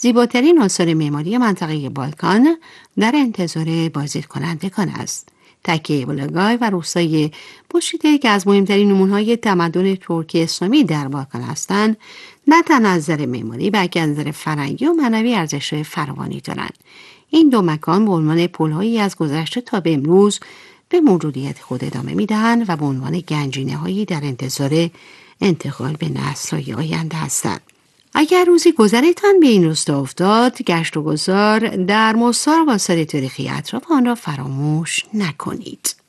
زیباترین آثار معماری منطقه بالکان در انتظار بازدید کنندگان است. تکه بلگای و روستای بوشیده که از مهمترین نمونه‌های تمدن ترکی اسلامی در بالکان هستند، نه تنها از نظر معماری بلکه از نظر فرهنگی و معنوی ارزش فراوانی دارند. این دو مکان به عنوان پل‌هایی از گذشته تا به امروز به موجودیت خود ادامه می‌دهند و به عنوان گنجینه‌هایی در انتظار انتقال به نسل‌های آینده هستند. اگر روزی گذرتان به این روستا افتاد، گشت و گذار در مستار و آثار تاریخی اطراف آن را فراموش نکنید.